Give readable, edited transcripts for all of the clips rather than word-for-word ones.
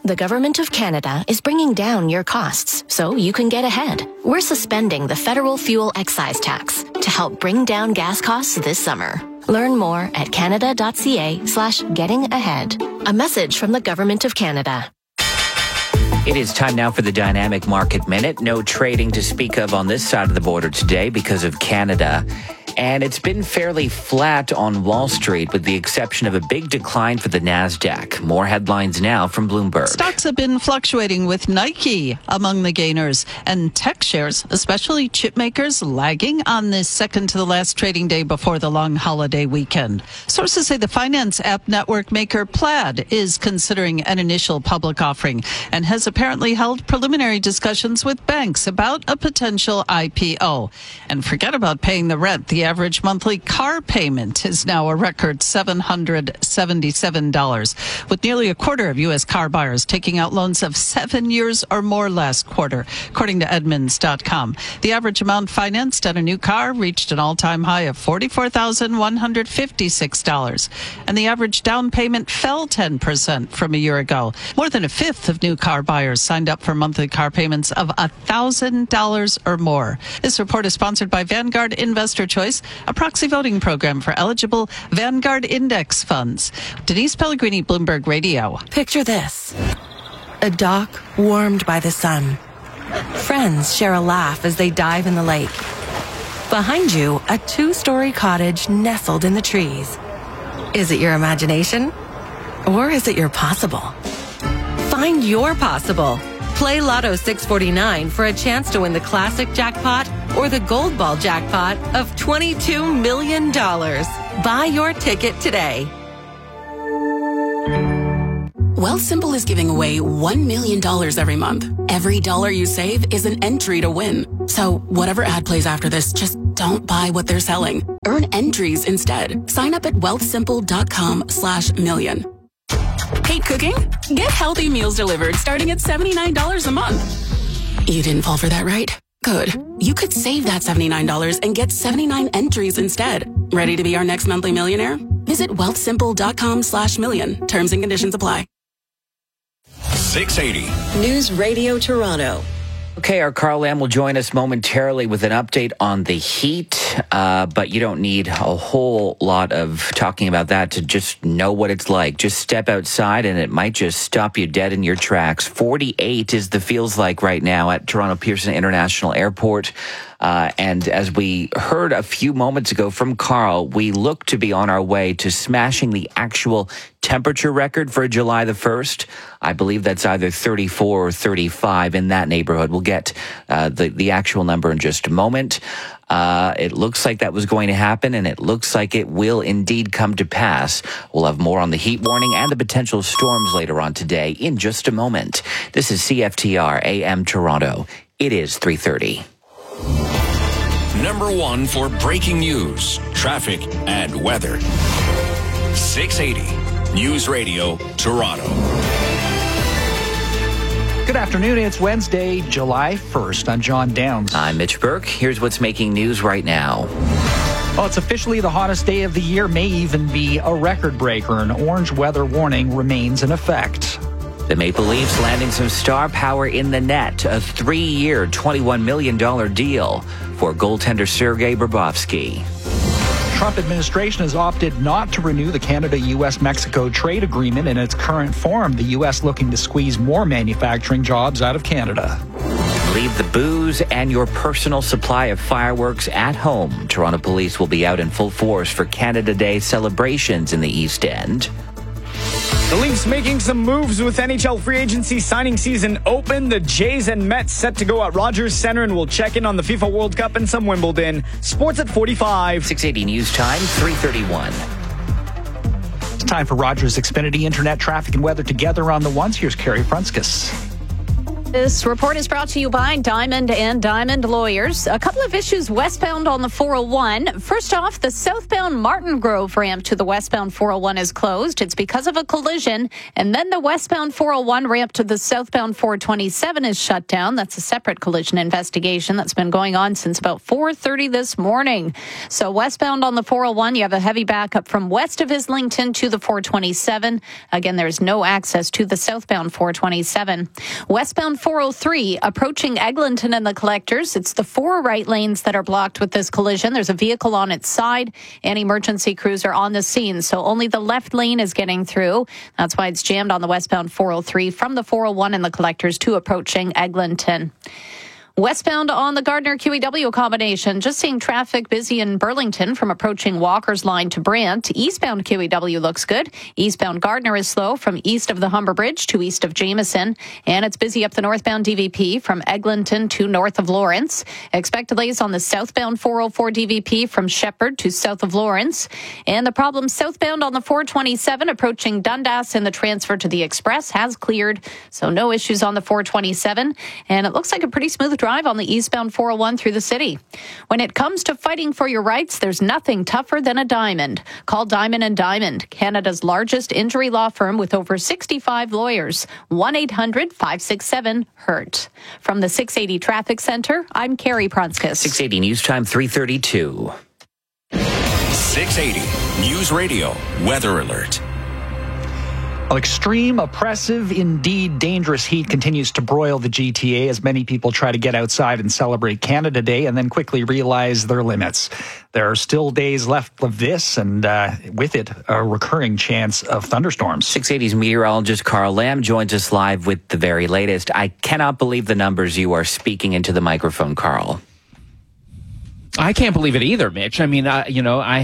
the Government of Canada is bringing down your costs so you can get ahead. We're suspending the federal fuel excise tax to help bring down gas costs this summer. Learn more at canada.ca/getting-ahead. A message from the Government of Canada. It is time now for the Dynamic Market Minute. No trading to speak of on this side of the border today because of Canada. And it's been fairly flat on Wall Street with the exception of a big decline for the NASDAQ. More headlines now from Bloomberg. Stocks have been fluctuating with Nike among the gainers and tech shares, especially chip makers, lagging on this second to the last trading day before the long holiday weekend. Sources say the finance app network maker Plaid is considering an initial public offering and has apparently held preliminary discussions with banks about a potential IPO. And forget about paying the rent. The average monthly car payment is now a record $777, with nearly a quarter of U.S. car buyers taking out loans of 7 years or more last quarter, according to Edmunds.com. The average amount financed on a new car reached an all-time high of $44,156, and the average down payment fell 10% from a year ago. More than a fifth of new car buyers signed up for monthly car payments of $1,000 or more. This report is sponsored by Vanguard Investor Choice, a proxy voting program for eligible Vanguard Index funds. Denise Pellegrini, Bloomberg Radio. Picture this. A dock warmed by the sun. Friends share a laugh as they dive in the lake. Behind you, a 2-story cottage nestled in the trees. Is it your imagination? Or is it your possible? Find your possible. Play Lotto 649 for a chance to win the classic jackpot or the gold ball jackpot of $22 million. Buy your ticket today. Wealthsimple is giving away $1 million every month. Every dollar you save is an entry to win. So whatever ad plays after this, just don't buy what they're selling. Earn entries instead. Sign up at wealthsimple.com/million. Hate cooking? Get healthy meals delivered starting at $79 a month. You didn't fall for that, right? Good. You could save that $79 and get 79 entries instead. Ready to be our next monthly millionaire? Visit wealthsimple.com/million. Terms and conditions apply. 680 News Radio Toronto. Okay, our Carl Lamb will join us momentarily with an update on the heat, but you don't need a whole lot of talking about that to just know what it's like. Just step outside and it might just stop you dead in your tracks. 48 is the feels like right now at Toronto Pearson International Airport. And as we heard a few moments ago from Carl, we look to be on our way to smashing the actual temperature record for July the 1st. I believe that's either 34 or 35 in that neighborhood. We'll get the actual number in just a moment. It looks like that was going to happen, and it looks like it will indeed come to pass. We'll have more on the heat warning and the potential storms later on today in just a moment. This is CFTR AM Toronto. It is 3:30. Number one for breaking news, traffic, and weather. 680 News Radio Toronto. Good afternoon. It's Wednesday, July 1st. I'm John Downs. I'm Mitch Burke. Here's what's making news right now. Well, it's officially the hottest day of the year, may even be a record breaker. An orange weather warning remains in effect. The Maple Leafs landing some star power in the net, a 3-year, $21 million deal for goaltender Sergei Bobrovsky. Trump administration has opted not to renew the Canada-U.S.-Mexico trade agreement in its current form. The U.S. looking to squeeze more manufacturing jobs out of Canada. Leave the booze and your personal supply of fireworks at home. Toronto police will be out in full force for Canada Day celebrations in the East End. The Leafs making some moves with NHL free agency signing season open. The Jays and Mets set to go at Rogers Center, and we'll check in on the FIFA World Cup and some Wimbledon. Sports at 45. 680 News Time, 3:31. It's time for Rogers Xfinity Internet traffic and weather together on the ones. Here's Carrie Frunskis. This report is brought to you by Diamond and Diamond Lawyers. A couple of issues westbound on the 401. First off, the southbound Martin Grove ramp to the westbound 401 is closed. It's because of a collision. And then the westbound 401 ramp to the southbound 427 is shut down. That's a separate collision investigation that's been going on since about 4:30 this morning. So westbound on the 401, you have a heavy backup from west of Islington to the 427. Again, there's no access to the southbound 427. Westbound 403 approaching Eglinton and the Collectors. It's the 4 right lanes that are blocked with this collision. There's a vehicle on its side and emergency crews are on the scene. So only the left lane is getting through. That's why it's jammed on the westbound 403 from the 401 and the Collectors to approaching Eglinton. Westbound on the Gardner-QEW combination, just seeing traffic busy in Burlington from approaching Walker's Line to Brant. Eastbound QEW looks good. Eastbound Gardner is slow from east of the Humber Bridge to east of Jameson. And it's busy up the northbound DVP from Eglinton to north of Lawrence. Expect delays on the southbound 404 DVP from Shepherd to south of Lawrence. And the problem southbound on the 427 approaching Dundas and the transfer to the Express has cleared. So no issues on the 427. And it looks like a pretty smooth drive on the eastbound 401 through the city. When it comes to fighting for your rights, there's nothing tougher than a diamond. Call Diamond and Diamond, Canada's largest injury law firm with over 65 lawyers. 1-800-567-HURT. From the 680 Traffic Center, I'm Carrie Prunskis. 680 News Time 3:32. 680 News Radio Weather Alert. Extreme, oppressive, indeed dangerous heat continues to broil the GTA as many people try to get outside and celebrate Canada Day and then quickly realize their limits. There are still days left of this and with it, a recurring chance of thunderstorms. 680's meteorologist Carl Lamb joins us live with the very latest. I cannot believe the numbers you are speaking into the microphone, Carl. I can't believe it either, Mitch. I mean, I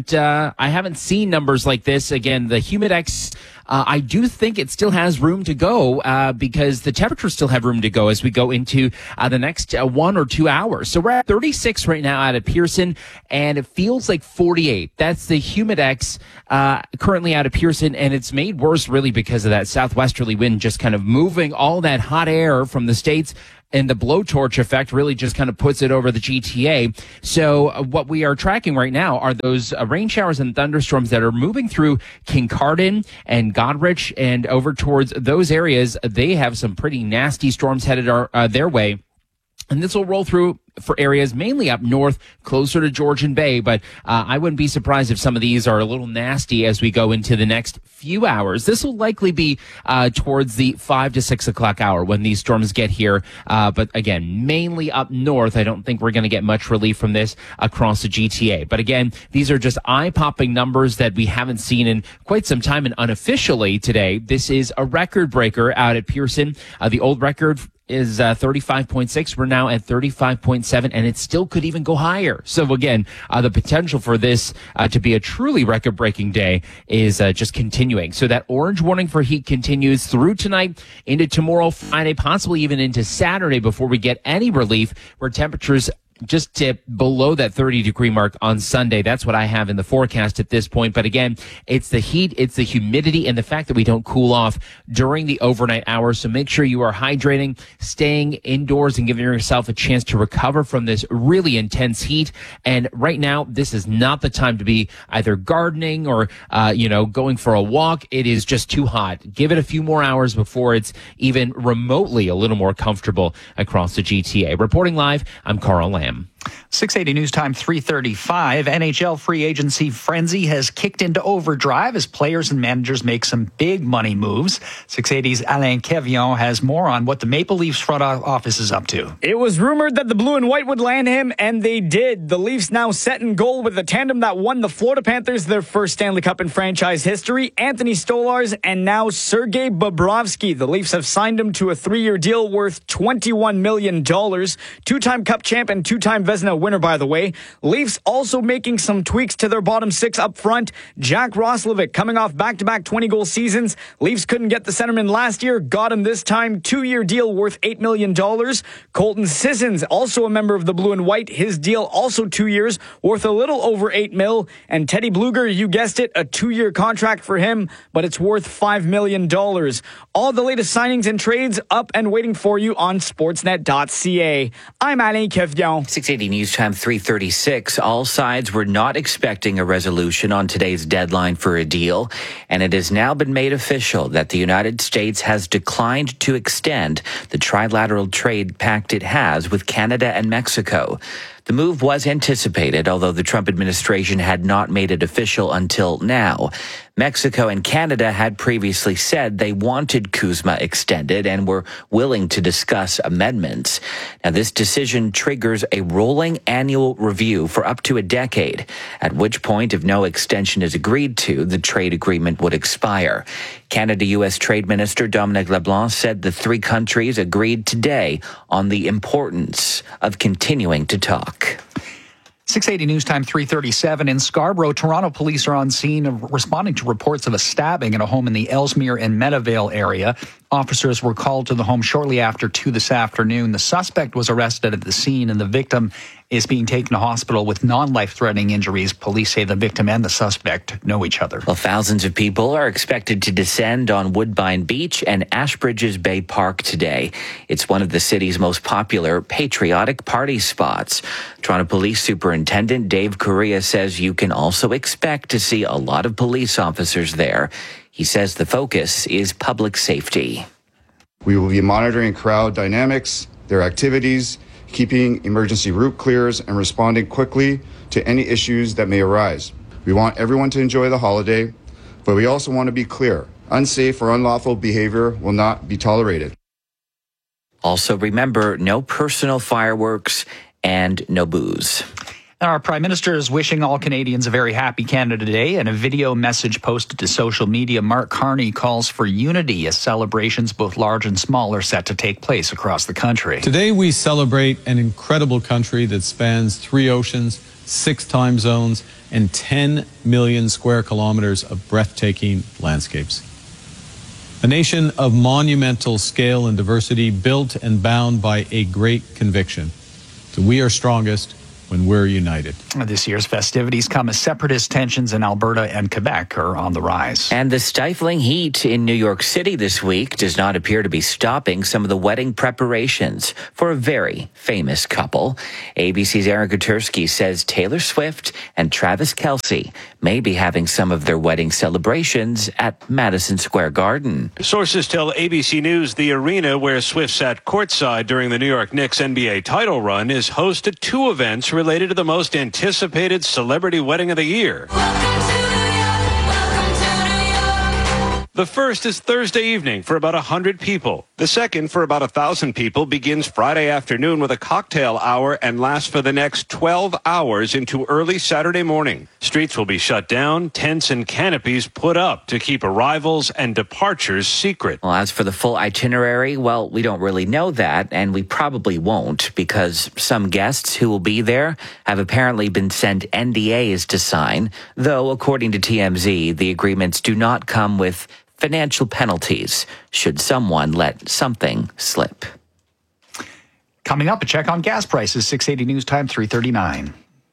haven't seen numbers like this. Again, the Humidex, I do think it still has room to go because the temperatures still have room to go as we go into the next 1 or 2 hours. So we're at 36 right now out of Pearson, and it feels like 48. That's the Humidex currently out of Pearson, and it's made worse really because of that southwesterly wind just kind of moving all that hot air from the States. And the blowtorch effect really just kind of puts it over the GTA. So what we are tracking right now are those rain showers and thunderstorms that are moving through Kincardine and Goderich and over towards those areas. They have some pretty nasty storms headed their way. And this will roll through for areas mainly up north, closer to Georgian Bay. But I wouldn't be surprised if some of these are a little nasty as we go into the next few hours. This will likely be towards the 5 to 6 o'clock hour when these storms get here. But again, mainly up north. I don't think we're going to get much relief from this across the GTA. But again, these are just eye-popping numbers that we haven't seen in quite some time. And unofficially today, this is a record breaker out at Pearson. The old record is 35.6. We're now at 35.7, and it still could even go higher. So again, the potential for this to be a truly record-breaking day is just continuing. So that orange warning for heat continues through tonight into tomorrow, Friday, possibly even into Saturday before we get any relief, where temperatures just dip below that 30-degree mark on Sunday. That's what I have in the forecast at this point. But again, it's the heat, it's the humidity, and the fact that we don't cool off during the overnight hours. So make sure you are hydrating, staying indoors, and giving yourself a chance to recover from this really intense heat. And right now, this is not the time to be either gardening or, going for a walk. It is just too hot. Give it a few more hours before it's even remotely a little more comfortable across the GTA. Reporting live, I'm Carl Lamb. 680 News Time 3:35. NHL free agency frenzy has kicked into overdrive as players and managers make some big money moves. 680's Alain Quevillon has more on what the Maple Leafs front office is up to. It was rumored that the Blue and White would land him, and they did. The Leafs now set in goal with the tandem that won the Florida Panthers their first Stanley Cup in franchise history, Anthony Stolarz and now Sergei Bobrovsky. The Leafs have signed him to a 3-year deal worth $21 million. Two-time Cup champ and two-time Vezina winner, by the way. Leafs also making some tweaks to their bottom six up front. Jack Roslovic coming off back-to-back 20-goal seasons. Leafs couldn't get the centerman last year. Got him this time. 2-year deal worth $8 million. Colton Sissons, also a member of the Blue and White. His deal also 2 years, worth a little over $8 million. And Teddy Bluger, you guessed it, a 2-year contract for him, but it's worth $5 million. All the latest signings and trades up and waiting for you on sportsnet.ca. I'm Alain Kevion. 680 News Time 3:36. All sides were not expecting a resolution on today's deadline for a deal, and it has now been made official that the United States has declined to extend the trilateral trade pact it has with Canada and Mexico. The move was anticipated, although the Trump administration had not made it official until now. Mexico and Canada had previously said they wanted CUSMA extended and were willing to discuss amendments. Now, this decision triggers a rolling annual review for up to a decade, at which point, if no extension is agreed to, the trade agreement would expire. Canada-U.S. Trade Minister Dominic LeBlanc said the three countries agreed today on the importance of continuing to talk. 680 News Time 3:37 in Scarborough. Toronto police are on scene of responding to reports of a stabbing at a home in the Ellesmere and Meadowvale area. Officers were called to the home shortly after 2 this afternoon. The suspect was arrested at the scene, and the victim is being taken to hospital with non-life-threatening injuries. Police say the victim and the suspect know each other. Well, thousands of people are expected to descend on Woodbine Beach and Ashbridges Bay Park today. It's one of the city's most popular patriotic party spots. Toronto Police Superintendent Dave Correa says you can also expect to see a lot of police officers there. He says the focus is public safety. We will be monitoring crowd dynamics, their activities, keeping emergency route clears, and responding quickly to any issues that may arise. We want everyone to enjoy the holiday, but we also want to be clear. Unsafe or unlawful behavior will not be tolerated. Also, remember, no personal fireworks and no booze. Our Prime Minister is wishing all Canadians a very happy Canada Day. In a video message posted to social media, Mark Carney calls for unity as celebrations, both large and small, are set to take place across the country. Today we celebrate an incredible country that spans 3 oceans, 6 time zones, and 10 million square kilometers of breathtaking landscapes. A nation of monumental scale and diversity, built and bound by a great conviction that we are strongest when we're united. This year's festivities come as separatist tensions in Alberta and Quebec are on the rise. And the stifling heat in New York City this week does not appear to be stopping some of the wedding preparations for a very famous couple. ABC's Aaron Gutersky says Taylor Swift and Travis Kelce may be having some of their wedding celebrations at Madison Square Garden. Sources tell ABC News the arena where Swift sat courtside during the New York Knicks NBA title run is host to 2 events related to the most anticipated celebrity wedding of the year. The first is Thursday evening for about 100 people. The second, for about 1,000 people, begins Friday afternoon with a cocktail hour and lasts for the next 12 hours into early Saturday morning. Streets will be shut down, tents and canopies put up to keep arrivals and departures secret. Well, as for the full itinerary, well, we don't really know that, and we probably won't, because some guests who will be there have apparently been sent NDAs to sign, though, according to TMZ, the agreements do not come with financial penalties should someone let something slip. Coming up, a check on gas prices, 680 News Time 3:39.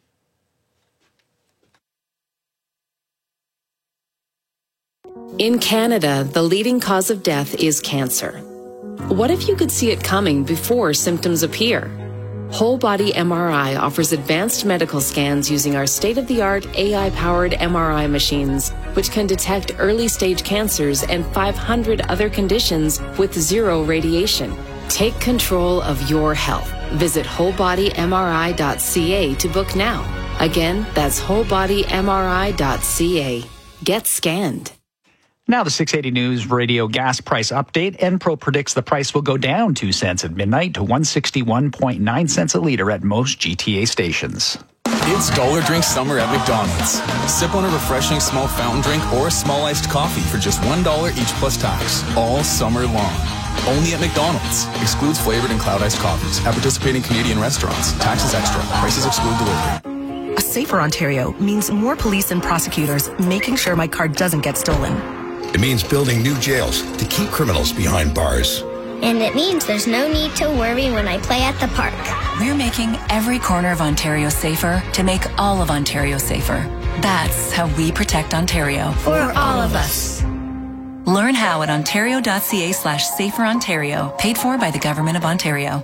In Canada, the leading cause of death is cancer. What if you could see it coming before symptoms appear? Whole Body MRI offers advanced medical scans using our state-of-the-art AI-powered MRI machines, which can detect early-stage cancers and 500 other conditions with 0 radiation. Take control of your health. Visit wholebodymri.ca to book now. Again, that's wholebodymri.ca. Get scanned. Now the 680 News Radio gas price update. Enpro predicts the price will go down 2 cents at midnight to 161.9 cents a liter at most GTA stations. It's Dollar Drink Summer at McDonald's. Sip on a refreshing small fountain drink or a small iced coffee for just $1 each plus tax all summer long. Only at McDonald's. Excludes flavored and cloud iced coffees. At participating Canadian restaurants. Taxes extra. Prices exclude delivery. A safer Ontario means more police and prosecutors making sure my car doesn't get stolen. It means building new jails to keep criminals behind bars. And it means there's no need to worry when I play at the park. We're making every corner of Ontario safer to make all of Ontario safer. That's how we protect Ontario. For all of us. Learn how at ontario.ca/saferontario. Paid for by the Government of Ontario.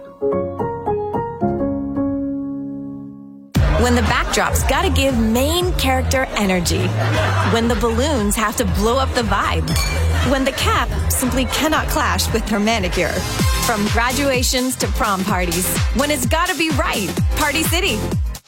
When the backdrop's gotta give main character energy. When the balloons have to blow up the vibe. When the cap simply cannot clash with her manicure. From graduations to prom parties. When it's gotta be right. Party City.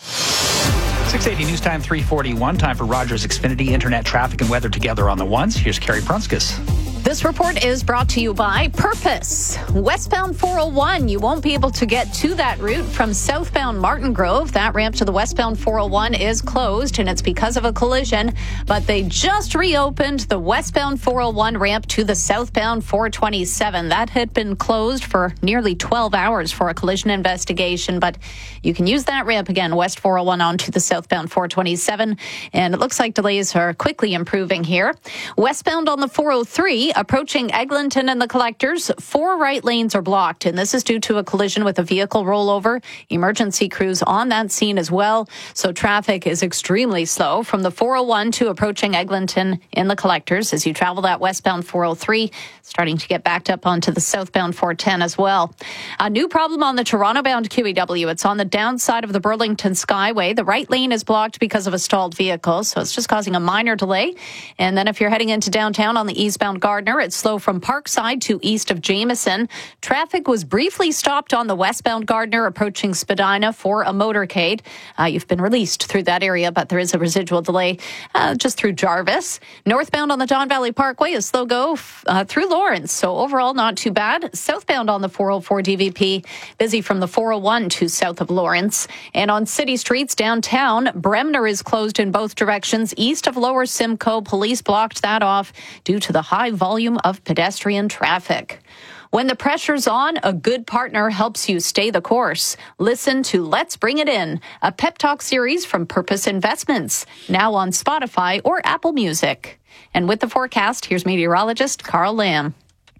680 News Time, 3:41. Time for Rogers Xfinity Internet traffic and weather together on the ones. Here's Carrie Prunskis. This report is brought to you by Purpose. Westbound 401, you won't be able to get to that route from southbound Martin Grove. That ramp to the westbound 401 is closed, and it's because of a collision. But they just reopened the westbound 401 ramp to the southbound 427. That had been closed for nearly 12 hours for a collision investigation. But you can use that ramp again, West 401 onto the southbound 427. And it looks like delays are quickly improving here. Westbound on the 403, approaching Eglinton and the Collectors, 4 right lanes are blocked, and this is due to a collision with a vehicle rollover. Emergency crews on that scene as well, so traffic is extremely slow from the 401 to approaching Eglinton in the Collectors as you travel that westbound 403, starting to get backed up onto the southbound 410 as well. A new problem on the Toronto-bound QEW. It's on the downside of the Burlington Skyway. The right lane is blocked because of a stalled vehicle, so it's just causing a minor delay. And then if you're heading into downtown on the eastbound Gardner, it's slow from Parkside to east of Jameson. Traffic was briefly stopped on the westbound Gardner approaching Spadina for a motorcade. You've been released through that area, but there is a residual delay just through Jarvis. Northbound on the Don Valley Parkway is slow go through Lawrence, so overall not too bad. Southbound on the 404 DVP, busy from the 401 to south of Lawrence. And on city streets downtown, Bremner is closed in both directions. East of Lower Simcoe, police blocked that off due to the high volume of pedestrian traffic. When the pressure's on, a good partner helps you stay the course. Listen to Let's Bring It In, a pep talk series from Purpose Investments, now on Spotify or Apple Music. And with the forecast, here's meteorologist Carl Lamb.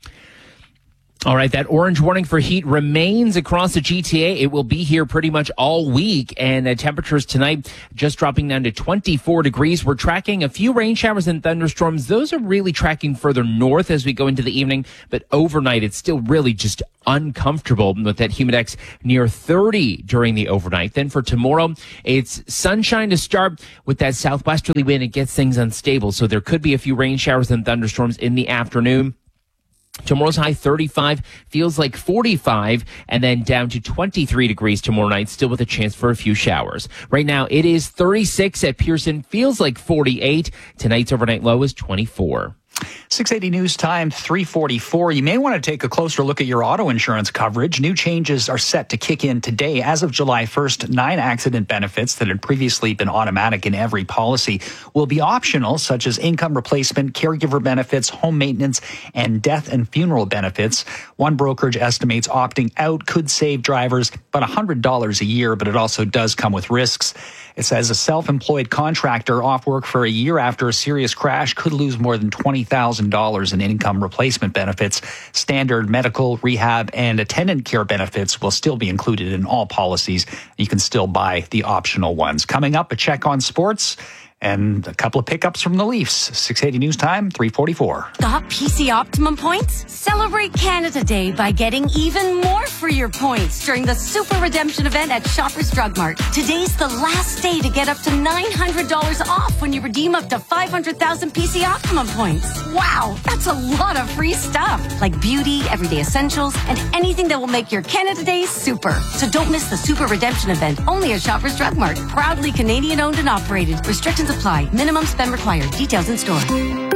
All right, that orange warning for heat remains across the GTA. It will be here pretty much all week, and temperatures tonight just dropping down to 24 degrees. We're tracking a few rain showers and thunderstorms. Those are really tracking further north as we go into the evening, but overnight it's still really just uncomfortable with that humidex near 30 during the overnight. Then for tomorrow, it's sunshine to start with that southwesterly wind. It gets things unstable, so there could be a few rain showers and thunderstorms in the afternoon. Tomorrow's high 35, feels like 45, and then down to 23 degrees tomorrow night, still with a chance for a few showers. Right now, it is 36 at Pearson, feels like 48. Tonight's overnight low is 24. 680 News Time, 3:44. You may want to take a closer look at your auto insurance coverage. New changes are set to kick in today. As of July 1st, 9 accident benefits that had previously been automatic in every policy will be optional, such as income replacement, caregiver benefits, home maintenance, and death and funeral benefits. One brokerage estimates opting out could save drivers about $100 a year, but it also does come with risks. It says a self-employed contractor off work for a year after a serious crash could lose more than $20,000 in income replacement benefits. Standard medical, rehab, and attendant care benefits will still be included in all policies. You can still buy the optional ones. Coming up, a check on sports and a couple of pickups from the Leafs. 680 News Time, 3:44. Got PC Optimum points? Celebrate Canada Day by getting even more for your points during the Super Redemption event at Shoppers Drug Mart. Today's the last day to get up to $900 off when you redeem up to 500,000 PC Optimum points. Wow, that's a lot of free stuff, like beauty, everyday essentials, and anything that will make your Canada Day super. So don't miss the Super Redemption event, only at Shoppers Drug Mart. Proudly Canadian owned and operated. Restrictions apply. Minimum spend required. Details in store.